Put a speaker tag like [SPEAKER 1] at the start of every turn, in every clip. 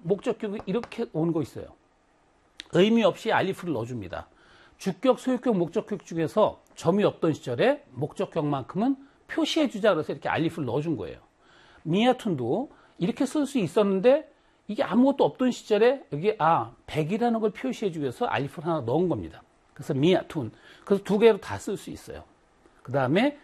[SPEAKER 1] 목적격이 이렇게 오는 거 있어요. 의미 없이 알리프를 넣어줍니다. 주격, 소유격, 목적격 중에서 점이 없던 시절에 목적격만큼은 표시해주자 그래서 이렇게 알리프를 넣어준 거예요. 미아툰도 이렇게 쓸 수 있었는데 이게 아무것도 없던 시절에 여기 100이라는 걸 표시해주기 위해서 알리프를 하나 넣은 겁니다. 그래서 미아툰. 그래서 두 개로 다 쓸 수 있어요. 그 다음에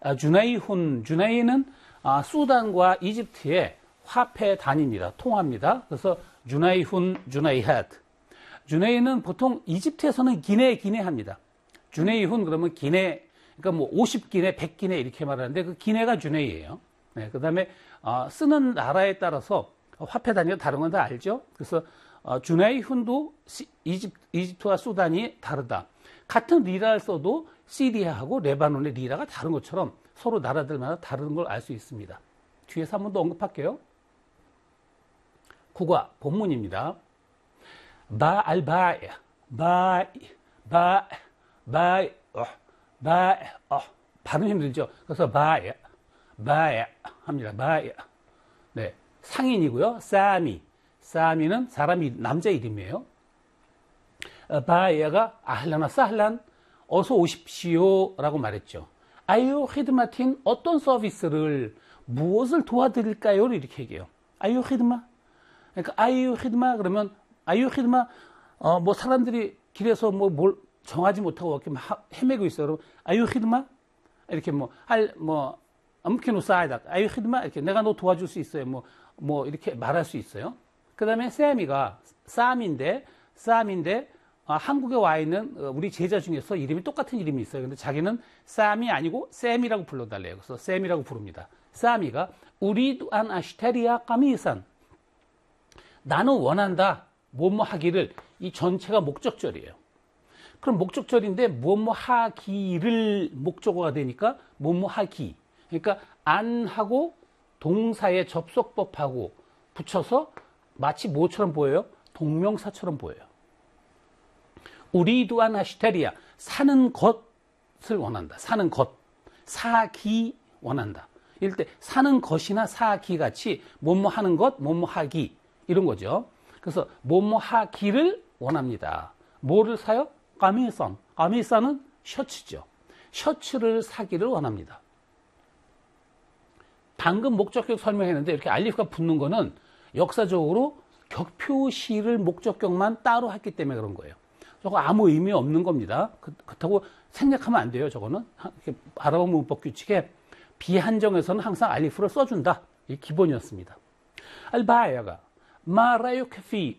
[SPEAKER 1] 주나이는 수단과 이집트의 화폐 단위입니다. 통화입니다. 그래서 주나이훈, 주나이핫. 주네이는 보통 이집트에서는 기네 합니다. 주네이훈 그러면 기네, 그러니까 뭐 50기네, 100기네 이렇게 말하는데 그 기네가 주네이예요. 네, 그 다음에 쓰는 나라에 따라서 화폐 단위가 다른 건 다 알죠? 그래서 주네이훈도 이집트와 수단이 다르다. 같은 리라를 써도 시리아하고 레바논의 리라가 다른 것처럼 서로 나라들마다 다른 걸 알 수 있습니다. 뒤에서 한 번 더 언급할게요. 국어 본문입니다. 발음 힘들죠? 그래서 합니다. 네, 상인이고요. 사미는 사람이 남자 이름이에요. 바야가 아ህlan 사ህlan 어서 오십시오라고 말했죠. 아유 히드마틴 어떤 서비스를 무엇을 도와드릴까요? 이렇게 얘기해요. 아유 히드마. 그러니까 아유 히드마 그러면 아유 히드마 뭐 사람들이 길에서 뭘 정하지 못하고 이렇게 막 헤매고 있어요. 그럼 아유 히드마 이렇게 아무튼 사이다. 아유 히드마 이렇게 내가 너 도와줄 수 있어요. 뭐 이렇게 말할 수 있어요. 그다음에 쌤이가 쌈인데 한국에 와 있는 우리 제자 중에서 이름이 똑같은 이름이 있어요. 근데 자기는 쌈이 아니고 쌤이라고 불러달래요. 그래서 쌤이라고 부릅니다. 쌈이가 우리도 안 아시테리아 까미산 나는 원한다. 뭐뭐 하기를 이 전체가 목적절이에요. 그럼 목적절인데 뭐뭐 하기를 목적어가 되니까 뭐뭐 하기. 그러니까 안 하고 동사의 접속법하고 붙여서 마치 뭐처럼 보여요? 동명사처럼 보여요. 우리도 안 하시테리아 사는 것을 원한다. 사는 것. 사기 원한다. 이럴 때 사는 것이나 사기 같이 뭐뭐 하는 것, 뭐뭐 하기 이런 거죠. 그래서 뭐뭐 하기를 원합니다. 뭐를 사요? 까미산은 셔츠죠. 셔츠를 사기를 원합니다. 방금 목적격 설명했는데 이렇게 알리프가 붙는 거는 역사적으로 격표시를 목적격만 따로 했기 때문에 그런 거예요. 저거 아무 의미 없는 겁니다. 그렇다고 생략하면 안 돼요. 저거는 아랍어 문법 규칙에 비한정에서는 항상 알리프를 써준다. 이게 기본이었습니다. 알바야가 마라유카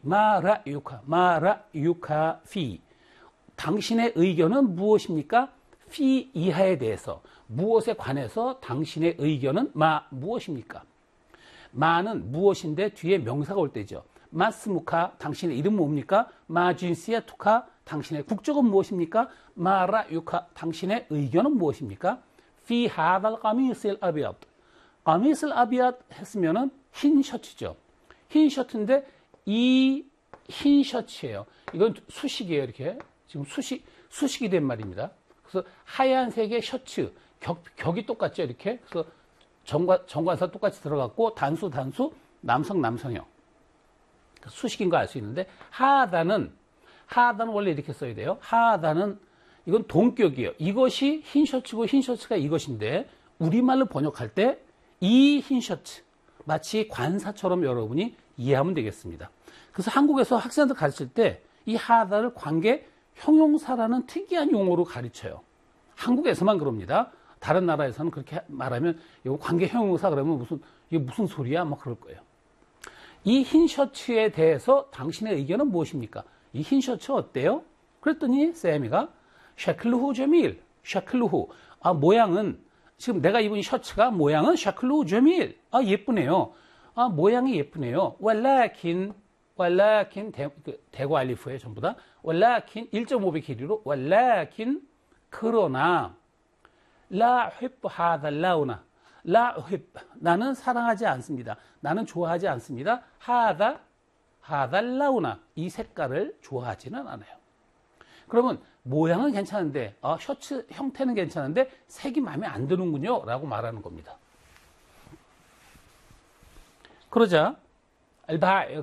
[SPEAKER 1] 피 당신의 의견은 무엇입니까? 피 이하에 대해서 무엇에 관해서 당신의 의견은 무엇입니까? 마는 무엇인데 뒤에 명사가 올 때죠. 마스무카 당신의 이름 뭡니까? 마진시아투카 당신의 국적은 무엇입니까? 마라유카 당신의 의견은 무엇입니까? 피 하달 까미슬 아비앗 까미슬 아비앗 했으면은 흰 셔츠죠. 흰 셔츠인데 이 흰 셔츠예요. 이건 수식이에요. 이렇게 지금 수식이 된 말입니다. 그래서 하얀색의 셔츠 격이 똑같죠. 이렇게 그래서 정관사 똑같이 들어갔고 단수 남성형 수식인 거 알 수 있는데 하다는 원래 이렇게 써야 돼요. 하다는 이건 동격이에요. 이것이 흰 셔츠고 흰 셔츠가 이것인데 우리말로 번역할 때 이 흰 셔츠 마치 관사처럼 여러분이 이해하면 되겠습니다. 그래서 한국에서 학생들 가르칠 때 이 하다를 관계 형용사라는 특이한 용어로 가르쳐요. 한국에서만 그럽니다. 다른 나라에서는 그렇게 말하면 이거 관계 형용사 그러면 이게 무슨 소리야? 막 그럴 거예요. 이 흰 셔츠에 대해서 당신의 의견은 무엇입니까? 이 흰 셔츠 어때요? 그랬더니 쌤이가 샤클루후 제밀 샤클루후 모양은 지금 내가 입은 셔츠가 모양은 샤클루후 제밀 예쁘네요. 모양이 예쁘네요. 왈라킨 대고 알리프에 전부 다 왈라킨 1.5배 길이로 왈라킨 그러나 라 휘브 하다 라우나 라 휘브 나는 사랑하지 않습니다. 나는 좋아하지 않습니다. 하다 라우나 이 색깔을 좋아하지는 않아요. 그러면 모양은 괜찮은데 셔츠 형태는 괜찮은데 색이 마음에 안 드는군요 라고 말하는 겁니다. 그러자 알바